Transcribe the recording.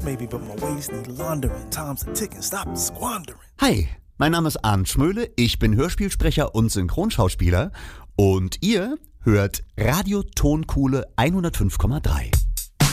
maybe, but my ways need laundering. Time's a ticking, stop squandering. Hi, mein Name ist Arndt Schmöhle, ich bin Hörspielsprecher und Synchronschauspieler und ihr hört Radio Tonkuhle 105,3.